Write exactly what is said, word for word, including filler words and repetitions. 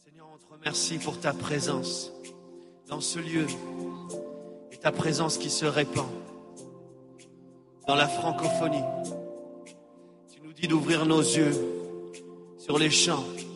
Seigneur, on te remercie pour ta présence dans ce lieu et ta présence qui se répand dans la francophonie. Tu nous dis d'ouvrir nos yeux sur les champs